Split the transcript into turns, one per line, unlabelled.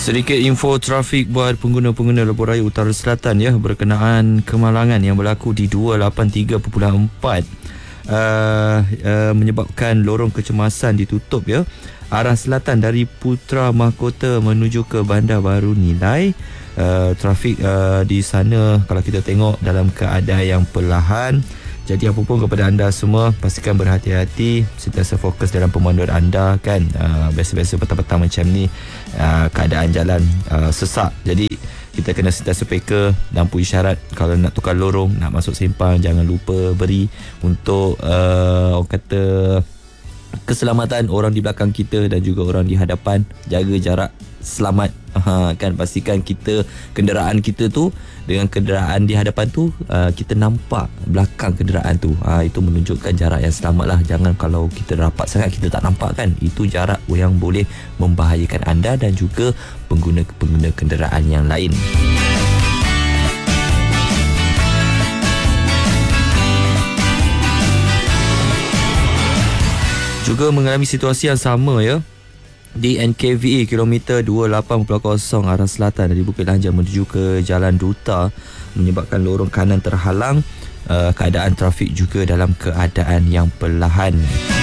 Sedikit info trafik buat pengguna-pengguna lebuh raya Utara Selatan ya, berkenaan kemalangan yang berlaku di 283.4 menyebabkan lorong kecemasan ditutup ya. Arah selatan dari Putra Mahkota menuju ke Bandar Baru Nilai. Trafik di sana kalau kita tengok dalam keadaan yang perlahan. Jadi apa pun kepada anda semua, pastikan berhati-hati, sentiasa fokus dalam pemanduan anda kan. Biasa-biasa petang-petang macam ni keadaan jalan sesak. Jadi kita kena sentiasa peka lampu isyarat. Kalau nak tukar lorong, nak masuk simpang, jangan lupa beri untuk orang kata keselamatan orang di belakang kita dan juga orang di hadapan. Jaga jarak selamat. Kan pastikan kenderaan kita tu dengan kenderaan di hadapan tu kita nampak belakang kenderaan tu. Itu menunjukkan jarak yang selamat lah. Jangan kalau kita rapat sangat kita tak nampak kan. Itu jarak yang boleh membahayakan anda dan juga pengguna-pengguna kenderaan yang lain. Juga mengalami situasi yang sama ya, di NKVE kilometer 28.0 arah selatan dari Bukit Lanjang menuju ke Jalan Duta, menyebabkan lorong kanan terhalang. Keadaan trafik juga dalam keadaan yang perlahan.